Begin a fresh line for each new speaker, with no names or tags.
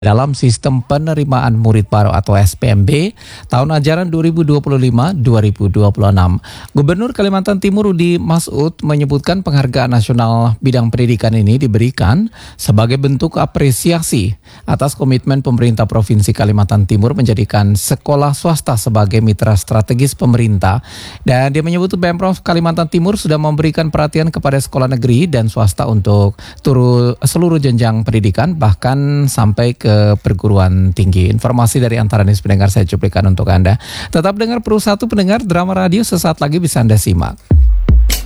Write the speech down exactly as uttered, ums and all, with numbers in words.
dalam sistem penerimaan murid baru atau S P M B tahun ajaran dua ribu dua puluh lima dua ribu dua puluh enam. Gubernur Kalimantan Timur Rudi Masud menyebutkan penghargaan nasional bidang pendidikan ini diberikan sebagai bentuk apresiasi atas komitmen pemerintah Provinsi Kalimantan Timur menjadikan sekolah swasta sebagai mitra strategis pemerintah. Dan dia menyebut Pemprov Kalimantan Timur sudah memberikan perhatian kepada sekolah negeri dan swasta untuk turun seluruh jenjang pendidikan bahkan sampai ke perguruan tinggi. Informasi dari Antara News pendengar saya cuplikan untuk Anda. Tetap dengar Peru satu pendengar, drama radio sesaat lagi bisa Anda simak.